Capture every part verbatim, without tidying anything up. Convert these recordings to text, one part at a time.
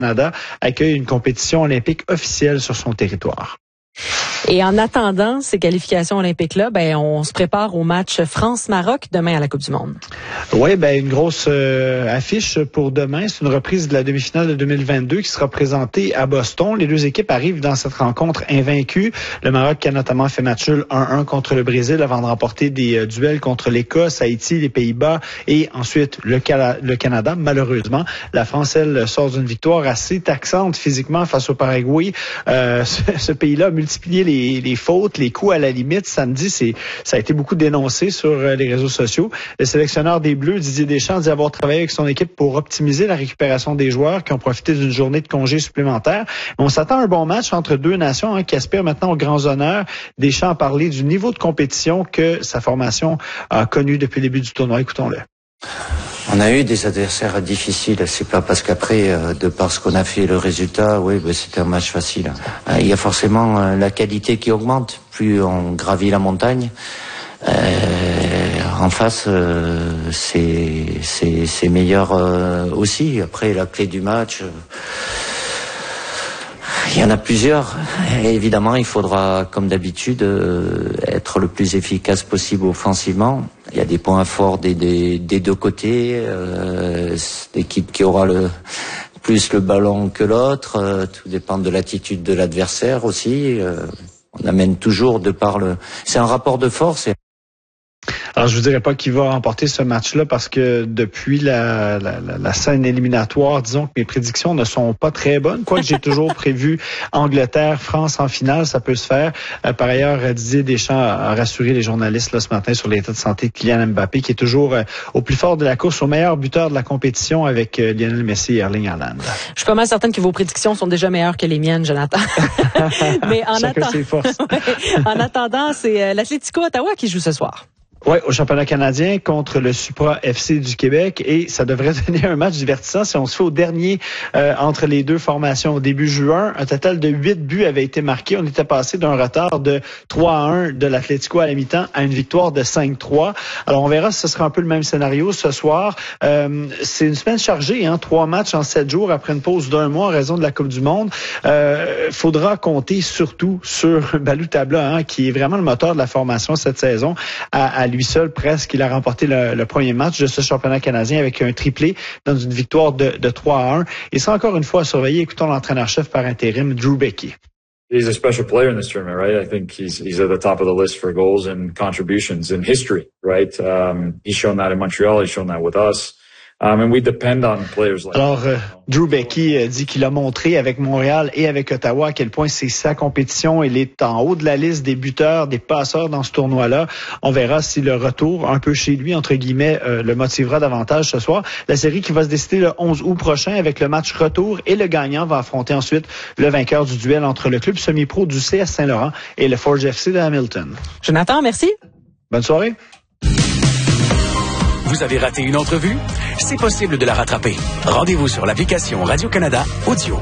Canada accueille une compétition olympique officielle sur son territoire. Et en attendant ces qualifications olympiques-là, ben on se prépare au match France-Maroc demain à la Coupe du Monde. Oui, ben une grosse euh, affiche pour demain. C'est une reprise de la demi-finale de deux mille vingt-deux qui sera présentée à Boston. Les deux équipes arrivent dans cette rencontre invaincues. Le Maroc qui a notamment fait match nul un un contre le Brésil avant de remporter des euh, duels contre l'Écosse, Haïti, les Pays-Bas et ensuite le, Cala- le Canada. Malheureusement, la France, elle, sort d'une victoire assez taxante physiquement face au Paraguay. Euh, ce, ce pays-là a multiplié les, les fautes, les coups à la limite. Samedi, c'est, ça a été beaucoup dénoncé sur euh, les réseaux sociaux. Le sélectionneur des Bleus, Didier Deschamps, dit avoir travaillé avec son équipe pour optimiser la récupération des joueurs qui ont profité d'une journée de congé supplémentaire. Mais on s'attend à un bon match entre deux nations hein, qui aspirent maintenant aux grands honneurs. Deschamps a parlé du niveau de compétition que sa formation a connu depuis le début du tournoi. Écoutons-le. On a eu des adversaires difficiles, c'est pas parce qu'après, euh, de par ce qu'on a fait, le résultat, oui, ben, c'était un match facile. Euh, il y a forcément euh, la qualité qui augmente, plus on gravit la montagne. Euh, en face, euh, c'est, c'est, c'est meilleur euh, aussi. Après, la clé du match, euh, il y en a plusieurs. Et évidemment, il faudra, comme d'habitude, euh, être le plus efficace possible offensivement. Il y a des points forts des, des, des deux côtés. Euh, l'équipe qui aura le plus le ballon que l'autre. Euh, tout dépend de l'attitude de l'adversaire aussi. Euh, on amène toujours de par le... C'est un rapport de force. Et... Alors, je vous dirais pas qui va remporter ce match-là parce que depuis la, la, la, la scène éliminatoire, disons que mes prédictions ne sont pas très bonnes. Quoique j'ai toujours prévu Angleterre, France en finale, ça peut se faire. Euh, par ailleurs, Didier Deschamps a rassuré les journalistes là, ce matin sur l'état de santé de Kylian Mbappé, qui est toujours euh, au plus fort de la course, au meilleur buteur de la compétition avec euh, Lionel Messi et Erling Haaland. Je suis pas mal certaine que vos prédictions sont déjà meilleures que les miennes, Jonathan. Mais en, Chacun atten- ses forces. ouais, en attendant, c'est euh, l'Atlético Ottawa qui joue ce soir. Oui, au championnat canadien contre le Supra F C du Québec et ça devrait donner un match divertissant si on se fait au dernier euh, entre les deux formations. Au début juin, un total de huit buts avait été marqué. On était passé d'un retard de trois à un de l'Atlético à la mi-temps à une victoire de cinq trois. Alors on verra si ce sera un peu le même scénario ce soir. Euh, c'est une semaine chargée, hein, trois matchs en sept jours après une pause d'un mois en raison de la Coupe du Monde. Euh, faudra compter surtout sur Balou Tabla, hein, qui est vraiment le moteur de la formation cette saison. À, à lui seul, presque, il a remporté le, le premier match de ce championnat canadien avec un triplé dans une victoire de, de trois à un. Et c'est encore une fois à surveiller. Écoutons l'entraîneur-chef par intérim, Drew Becky. He's a special player in this tournament, right? I think he's he's at the top of the list for goals and contributions in history, right? Um, he's shown that in Montreal. He's shown that with us. Um, and we depend on players like Alors, euh, Drew Becky euh, dit qu'il a montré avec Montréal et avec Ottawa à quel point c'est sa compétition. Il est en haut de la liste des buteurs, des passeurs dans ce tournoi-là. On verra si le retour, un peu chez lui, entre guillemets, euh, le motivera davantage ce soir. La série qui va se décider le onze août prochain avec le match retour et le gagnant va affronter ensuite le vainqueur du duel entre le club semi-pro du C S Saint-Laurent et le Forge F C de Hamilton. Jonathan, merci. Bonne soirée. Vous avez raté une entrevue? C'est possible de la rattraper. Rendez-vous sur l'application Radio-Canada Audio.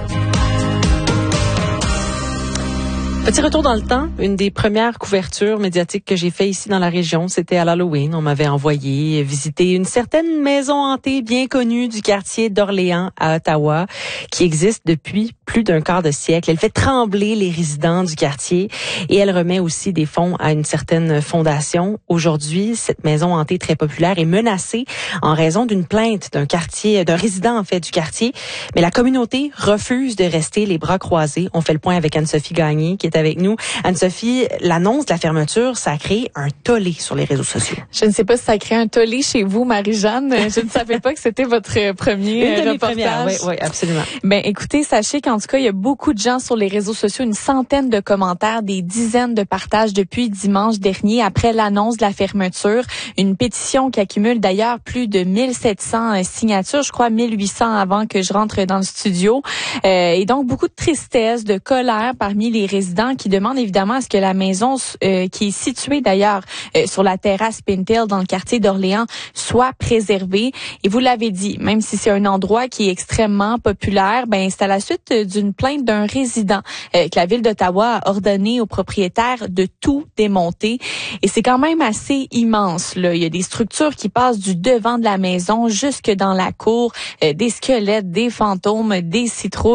Petit retour dans le temps, une des premières couvertures médiatiques que j'ai fait ici dans la région, c'était à l'Halloween. On m'avait envoyé visiter une certaine maison hantée bien connue du quartier d'Orléans à Ottawa, qui existe depuis plus d'un quart de siècle. Elle fait trembler les résidents du quartier et elle remet aussi des fonds à une certaine fondation. Aujourd'hui, cette maison hantée très populaire est menacée en raison d'une plainte d'un quartier, d'un résident en fait du quartier. Mais la communauté refuse de rester les bras croisés. On fait le point avec Anne-Sophie Gagné qui est avec nous. Anne-Sophie, l'annonce de la fermeture, ça a créé un tollé sur les réseaux sociaux. Je ne sais pas si ça a créé un tollé chez vous, Marie-Jeanne. Je ne savais pas que c'était votre premier Une de mes reportage. premières, oui, oui, absolument. Ben, écoutez, sachez qu'en tout cas, il y a beaucoup de gens sur les réseaux sociaux, une centaine de commentaires, des dizaines de partages depuis dimanche dernier après l'annonce de la fermeture. Une pétition qui accumule d'ailleurs plus de mille sept cents signatures, je crois mille huit cents avant que je rentre dans le studio. Euh, et donc, beaucoup de tristesse, de colère parmi les résidents qui demandent évidemment à ce que la maison euh, qui est située d'ailleurs euh, sur la terrasse Pintail dans le quartier d'Orléans soit préservée. Et vous l'avez dit, même si c'est un endroit qui est extrêmement populaire, ben c'est à la suite d'une plainte d'un résident euh, que la ville d'Ottawa a ordonné aux propriétaires de tout démonter. Et c'est quand même assez immense, là. Il y a des structures qui passent du devant de la maison jusque dans la cour, euh, des squelettes, des fantômes, des citrouilles.